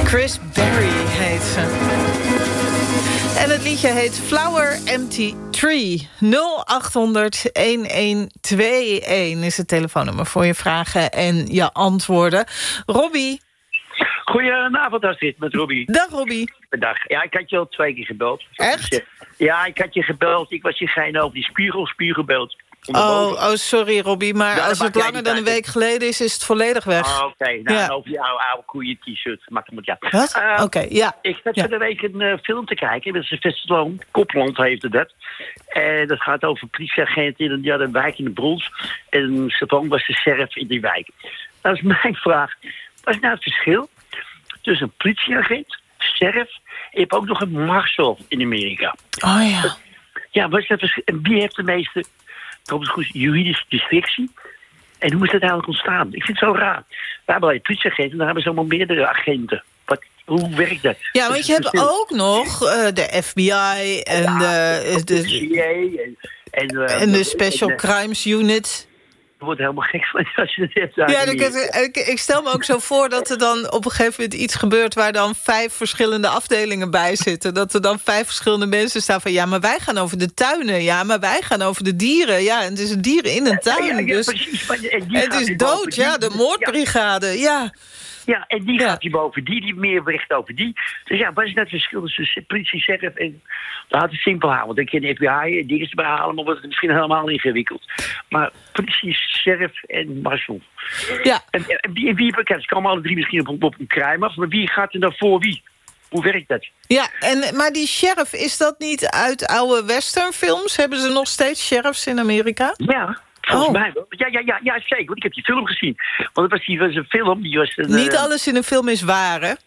Chris Berry heet ze. En het liedje heet Flower Empty Tree. 0800-1121 is het telefoonnummer voor je vragen en je antwoorden. Robbie. Goedenavond, Astrid, met Robbie. Dag, Robbie. Dag. Ja, ik had je al 2 keer gebeld. Echt? Ja, ik had je gebeld. Ik was je gein over die spiegelbeeld. Oh, sorry, Robbie, maar Ja, als het langer dan een week geleden is het volledig weg. Oké. Nou, over die oude koeien t-shirt. Makkelijk, ja. Wat? Oké, ja. Ik zat van de week een film te kijken. Dat is een festival. Kopland heeft het dat. En dat gaat over politieagenten in een wijk in de Brons. En Stefan was de sheriff in die wijk. Dat is mijn vraag. Wat is nou het verschil tussen een politieagent, sheriff... en je hebt ook nog een marshal in Amerika. Oh ja. Ja, wat is dat verschil? En wie heeft de meeste... goed, juridische districtie. En hoe is dat eigenlijk ontstaan? Ik vind het zo raar. We hebben al politieagenten en dan hebben ze allemaal meerdere agenten. Hoe werkt dat? Ja, want je hebt ook nog de FBI en de CIA en de Special Crimes Unit. Je wordt helemaal gek van als je het hebt. Ja, ik stel me ook zo voor dat er dan op een gegeven moment iets gebeurt... waar dan 5 verschillende afdelingen bij zitten. Dat er dan 5 verschillende mensen staan van... ja, maar wij gaan over de tuinen. Ja, maar wij gaan over de dieren. Ja, en het is een dier in een tuin. Ja, dus precies. het is dood, ja, de moordbrigade, ja. Ja, en die gaat hier boven die meer recht over die. Dus ja, wat is net het verschil tussen politie, sheriff en... Dat had het simpel houden, want dan kun je de FBI en dingen erbij halen... maar wordt het misschien helemaal ingewikkeld. Maar politie, sheriff en marshal. Ja. En wie bekend? Ze komen alle 3 misschien op een crime af... maar wie gaat er dan voor wie? Hoe werkt dat? Ja, maar die sheriff, is dat niet uit oude westernfilms? Hebben ze nog steeds sheriffs in Amerika? Ja. Volgens mij wel. Ja, zeker. Want ik heb die film gezien. Want het was een film. Die was niet alles in een film is waar, hè?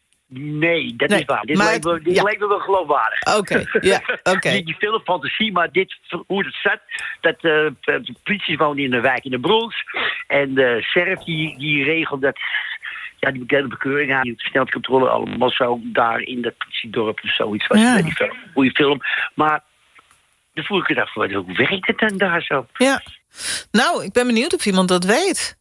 Nee, dat is waar. Dit lijkt me wel geloofwaardig. Oké, ja, oké. Die film fantasie, maar hoe het zat... dat de politie woonde in de wijk in de Brons. En de sheriff die regelt dat... Ja, die bekende bekeuring aan, die snelheidscontrole allemaal zo daar in dat politiedorp of zoiets. Was die film. Goeie film. Maar dan voel ik gedacht, hoe werkt het dan daar zo? Ja. Nou, ik ben benieuwd of iemand dat weet.